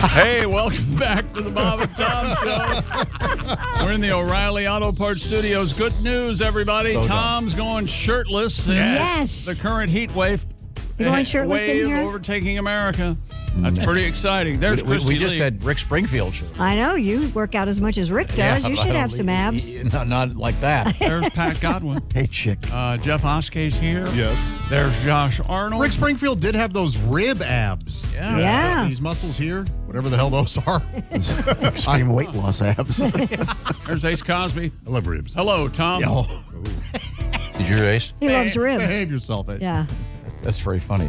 Hey, welcome back to the Bob and Tom Show. We're in the O'Reilly Auto Parts Studios. Good news, everybody. Tom's going shirtless. Yes. The current heat wave. You going shirtless in here? Overtaking America. That's pretty exciting. There's Christy We just Lee. had Rick Springfield show. I know. You work out as much as Rick does. You should have some abs. Not like that. There's Pat Godwin. Hey, chick. Jeff Oskay's here. Yes. There's Josh Arnold. Rick Springfield did have those rib abs. Yeah. These muscles here, whatever the hell those are. Extreme weight loss abs. There's Ace Cosby. I love ribs. Hello, Tom. Yeah. Did you Ace? He loves ribs. Behave yourself. Yeah. That's very funny.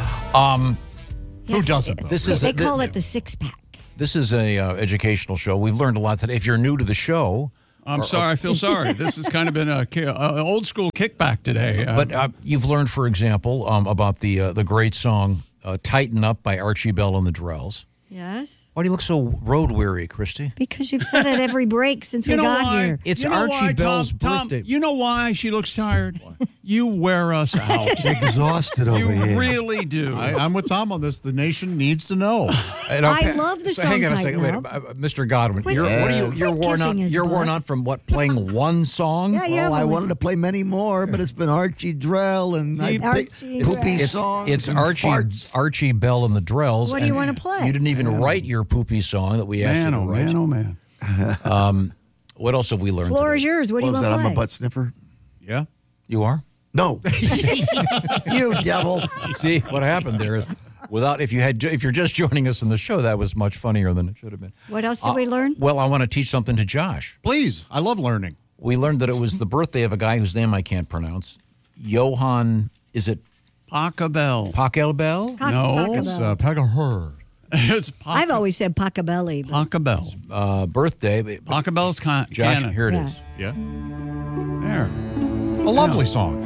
Who doesn't, though? They call it the six-pack. This is a educational show. We've learned a lot today. If you're new to the show, I'm sorry. I feel sorry. This has kind of been a old school kickback today. but you've learned, for example, about the great song "Tighten Up" by Archie Bell and the Drells. Yes. Why do you look so road weary, Christy? Because you've said it every break since we got here. It's You know Archie why, Bell's Tom, birthday. you know why she looks tired? You wear us out. Exhausted over You here. really do. I'm with Tom on this. The nation needs to know. I love the song Hang on a second, Tighten wait, Up. Mr. Godwin. Quit- You're quit worn out. kissing his You're worn butt. out from what? Playing one song? Yeah, yeah. Oh, I well, wanted to play many more, but it's been Archie Drell and I picked Archie poopy Drell. songs. It's and farts. Archie Bell and the Drells. What do you and wanna play? You didn't even write your poopy song that we asked Man, you to oh write. man, oh man. What else have we learned? Floor today? is yours. What do What you was want that? to play? I'm a butt sniffer. Yeah? You are? No. You devil. See what happened there is if you're just joining us in the show, that was much funnier than it should have been. What else did we learn? Well, I want to teach something to Josh. Please. I love learning. We learned that it was the birthday of a guy whose name I can't pronounce. Johann, is it Pachelbel. Pachelbel? No. It's Pagahur. It's I've always said Pachelbel. but- Pachelbel. Birthday. Pachelbel's Josh, canon. here it Yeah. is. Yeah? There. A lovely song.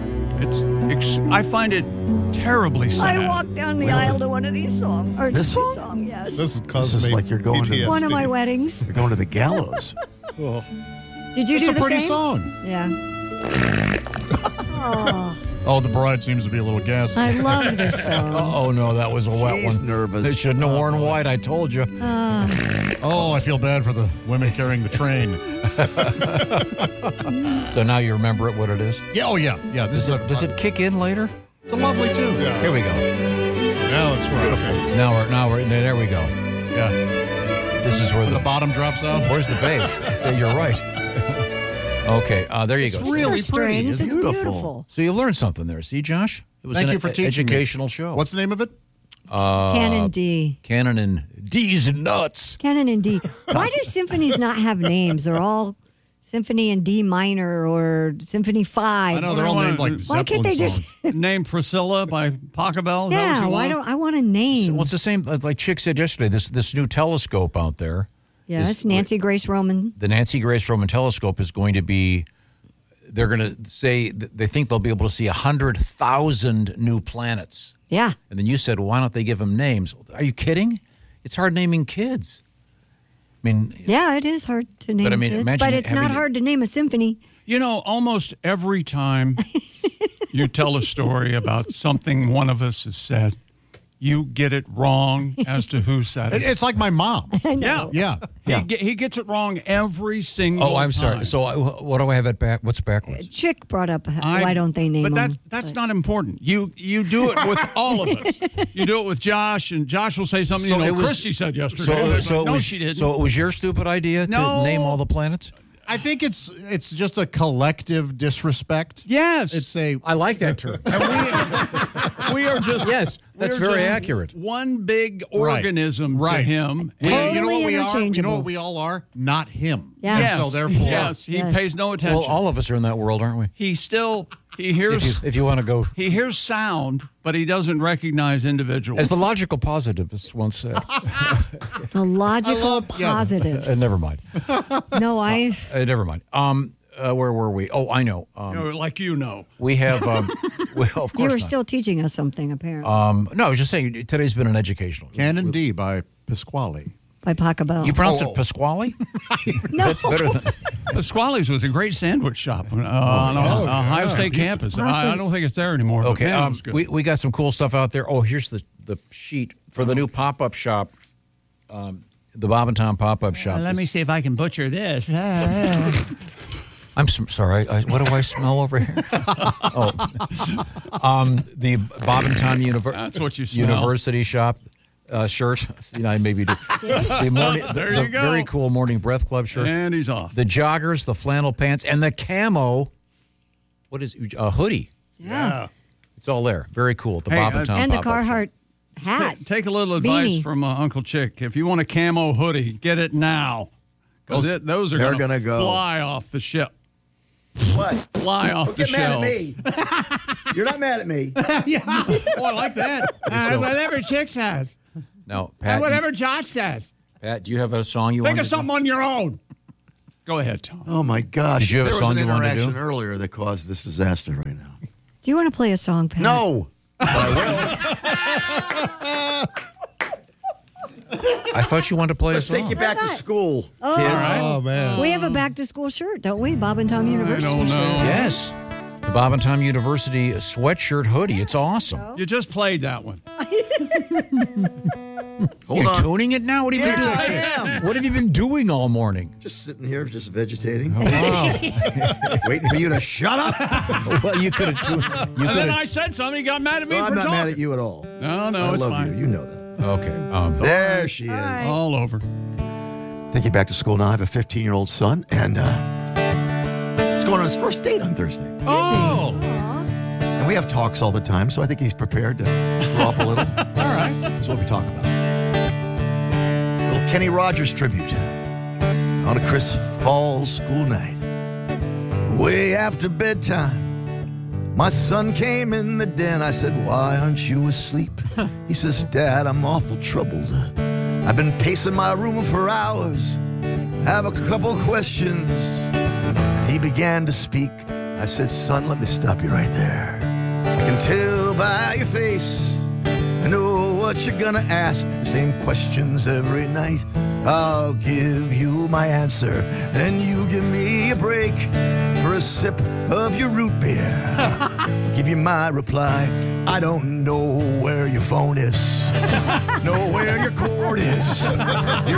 I find it terribly sad. I walked down the aisle to one of these songs. Or This this song? song, yes. This This is like you're going to One of my weddings. You're going to the gallows. Did you It's do a the pretty same? song. Yeah. Oh, Oh, the bride seems to be a little gassy. I love this song. Oh, no, that was a wet He's one. nervous. They shouldn't have worn white, I told you. Oh, I feel bad for the women carrying the train. So now you remember it, what it is? Yeah, oh, yeah. Yeah, this is Does it kick in later? It's a lovely tune. Here we go. Now it's beautiful. Now we're there we go. Yeah. This is where The bottom drops out. Where's the bass? Yeah, you're right. Okay, there you go. really It's pretty. strings. It's It's beautiful. beautiful. So you learned something there. See, Josh? It was Thank an you for teaching me. educational show. What's the name of it? Canon D. Canon and D's nuts? Canon and D. Why do symphonies not have names? They're all Symphony in D minor or Symphony 5. I know they're all named like Why Zeppelin can't they songs. just... Name Priscilla by Pachelbel. Yeah, why don't I want a name? Well, it's the same, like Chick said yesterday, this new telescope out there. Yes, Nancy Grace Roman. The Nancy Grace Roman telescope is going to be, they're going to say, they think they'll be able to see 100,000 new planets. Yeah. And then you said, well, why don't they give them names? Are you kidding? It's hard naming kids. I mean, Yeah, it is hard to name But, I mean, kids, imagine but it's not having- hard to name a symphony. You know, almost every time you tell a story about something one of us has said, you get it wrong as to who said it. It's like my mom. Yeah. Yeah. He gets it wrong every single time. oh, I'm sorry. So what do I have it back? What's backwards? Chick brought up why don't they name But them? that's not important. You do it with all of us. You do it with Josh, and Josh will say something Christy said yesterday. No, she didn't. So it was your stupid idea to No. name all the planets? I think it's just a collective disrespect. yes. It's a I like that term. we are just Yes, that's we're very just accurate. One big organism to Right. him. you know what Totally we are? You know interchangeable. what we all are? Not him. Yeah. And Yes. so therefore yes, he Yes. pays no attention. Well, all of us are in that world, aren't we? he hears If you want to go, he hears sound, but he doesn't recognize individuals. as the logical positivist once said. the logical yeah. positives. Never mind. No, I... Never mind. Where were we? Oh, I know. Like you know. We have. Well, of course You were not. still teaching us something, apparently, No, I was just saying. Today's been an educational. Canon D by Pasquale. by Pachelbel. You pronounce it Pasquale? No. That's better than. Pasquale's was a great sandwich shop on Ohio State campus. I don't think it's there anymore. but Okay, man, it was good. we got some cool stuff out there. Oh, here's the sheet for the new pop-up shop. the Bob and Tom pop-up shop. Let me see if I can butcher this. I'm sorry. What do I smell over here? The Bob and Tom That's what you smell. University shop shirt. I maybe do. There you go. Very cool Morning Breath Club shirt. And he's off. The joggers, the flannel pants, and the camo. What is a hoodie? Yeah. It's all there. Very cool. The Bob and Tom And the pop-up shop. Carhartt hat. Take a little advice Beanie. from Uncle Chick. If you want a camo hoodie, get it now. Because those are they're going to gonna go. fly off the ship. What? Fly off the Get mad shelf. at me. You're not mad at me. Oh, I like that. Whatever Chick says. Now, Pat, Whatever Josh says. Pat, do you have a song you Think want of something on your own. Go ahead, Tom. Oh, my gosh. Did you have a there song was an you wanted to interaction do? earlier that caused this disaster right now. Do you want to play a song, Pat? No. I thought you wanted to play Let's a song. take you back to school, kids. Oh, man. We have a back-to-school shirt, don't we? Bob and Tom University I don't know. shirt. Yes. The Bob and Tom University sweatshirt hoodie. It's awesome. You just played that one. Hold You're on. tuning it now? What have you been doing? I am. What have you been doing all morning? Just sitting here, just vegetating. Wow. Waiting for you to shut up. Well, you could have tuned. You And then could I have. said something. He got mad at me No, for I'm not talking. mad at you at all. No, I it's love fine. you. You know that. Okay. There she is. All over. Take you back to school now. I have a 15-year-old son, and he's going on his first date on Thursday. Oh, And we have talks all the time, so I think he's prepared to grow up a little. all right. That's what we talk about. Little Kenny Rogers tribute on a crisp fall school night. Way after bedtime, my son came in the den. I said, "Why aren't you asleep?" He says, "Dad, I'm awful troubled. I've been pacing my room for hours. Have a couple questions." And he began to speak. I said, "Son, let me stop you right there. I can tell by your face. I know what you're gonna ask. The same questions every night. I'll give you my answer, and you give me a break for a sip of your root beer. I'll give you my reply. I don't know where your phone is, know where your cord is. You're